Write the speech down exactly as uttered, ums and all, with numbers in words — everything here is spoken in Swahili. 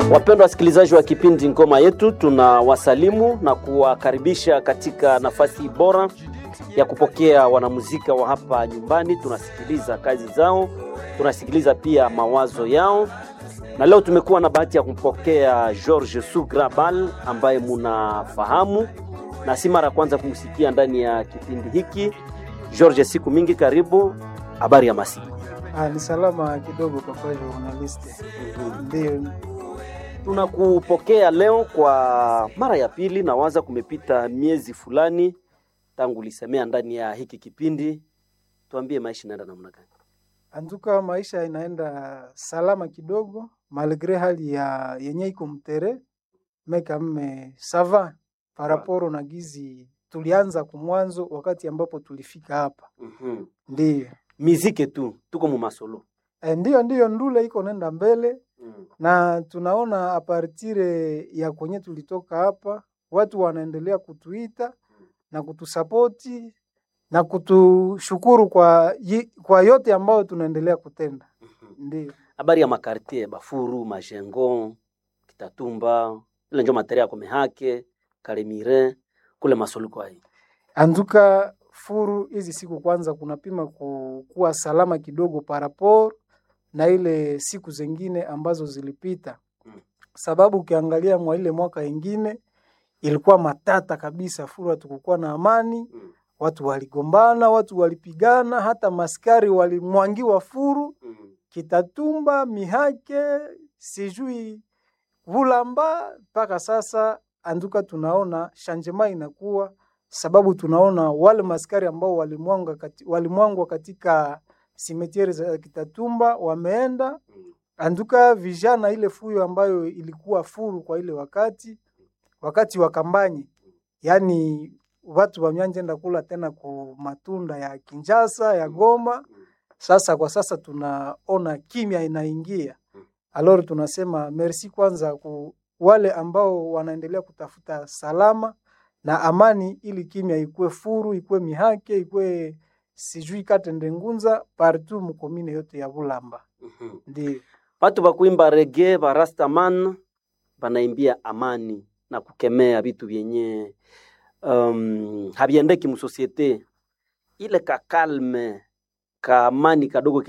Wapendwa wasikilizaji wa kipindi Ngoma Yetu, tunawasalimu na kuwakaribisha katika nafasi bora ya kupokea wanamuzika wa hapa nyumbani. Tunasikiliza kazi zao, tunasikiliza pia mawazo yao. Na leo tumekuwa na bahati ya kumpokea George Sugrabal ambaye munafahamu na si mara kwanza kumsikia ndani ya kipindi hiki. George, siku mingi karibu, habari ya masiku? Ah, ni salama kidogo papa journalist. Ndio. Tunakupokea leo kwa mara ya pili, na waza kumepita miezi fulani tangu lisemea ndani ya hiki kipindi. Tuambie maisha inaenda namna gani? Antuka maisha inaenda salama kidogo malgré hali ya yenye iko mtere meka mme sava paraporo na gizi tulianza kumwanzo wakati ambapo tulifika hapa. Mhm. Ndio. Miziki tu, tuko mu masolo. E, ndio ndio ndule iko nenda mbele. Mm. Na tunaona apartire ya kwenye tulitoka hapa watu wanaendelea kutuita na kutusapoti na kutushukuru kwa kwa yote ambayo tunaendelea kutenda. Mm-hmm. Ndio. Habari ya makartie Bafuru, Majengo, Kitatumba, ile ndio materia ya Komehake, Kalemire, kule masolo kwa hii. Anduka Furu hizi siku kwanza kunapima kuwa salama kidogo parapor na ile siku zingine ambazo zilipita. Sababu ukiangalia mwa ile mwaka ingine ilikuwa matata kabisa. Furu hatukukuwa na amani, watu waligombana, watu walipigana, hata maskari walimwangiwa Furu, Kitatumba, Mihake, sijui Vulamba. Paka sasa anduka tunaona shanjema inakuwa, sababu tunaona wale maskari ambao walimwangwa kati, walimwangwa katika simetiere za Kitatumba wameenda. Anduka vijana ile fuyo ambayo ilikuwa Furu kwa ile wakati wakati wa kampanye, yani watu wa Mianje enda kula tena ku matunda ya Kinshasa ya Goma. Sasa kwa sasa tunaona kimya inaingia. Alors tunasema merci kwanza ku wale ambao wanaendelea kutafuta salama na amani, ili kimya ikue Furu, ikue Mihake, ikue sijui Katende Ngunza, partout mkomine yote ya Bulamba. Mhm. Ndio. Watu bakuimba reggae, ba Rastaman banaimbia amani na kukemea vitu vyenye um, habiendeki mu societe. Ile ka calme, ka amani kadogo